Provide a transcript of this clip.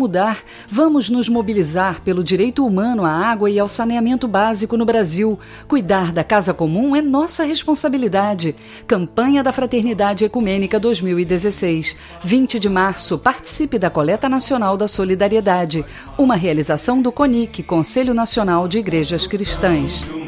mudar. Vamos nos mobilizar pelo direito humano à água e ao saneamento básico no Brasil. Cuidar da casa comum é nossa responsabilidade. Campanha da Fraternidade Ecumênica 2016. 20 de março, participe da Coleta Nacional da Solidariedade. Uma realização do CONIC, Conselho Nacional de Igrejas Cristãs.